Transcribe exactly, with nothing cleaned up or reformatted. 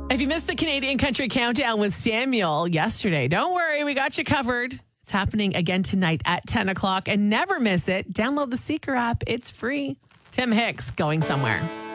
If you missed the Canadian Country Countdown with Samuel yesterday, don't worry, we got you covered. It's happening again tonight at ten o'clock, and never miss it. Download the Seeker app. It's free. Tim Hicks, Going Somewhere.